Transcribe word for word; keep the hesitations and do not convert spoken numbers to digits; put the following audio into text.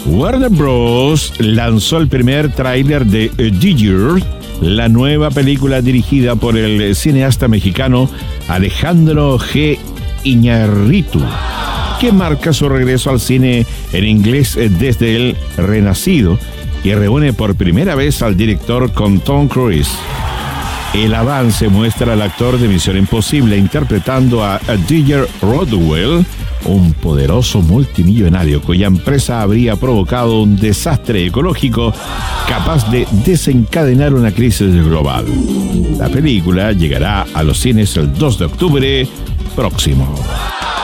Warner Bros. Lanzó el primer tráiler de Digger, la nueva película dirigida por el cineasta mexicano Alejandro G. Iñárritu, que marca su regreso al cine en inglés desde El Renacido y reúne por primera vez al director con Tom Cruise. El avance muestra al actor de Misión Imposible interpretando a Digger Rodwell, un poderoso multimillonario cuya empresa habría provocado un desastre ecológico capaz de desencadenar una crisis global. La película llegará a los cines el dos de octubre próximo.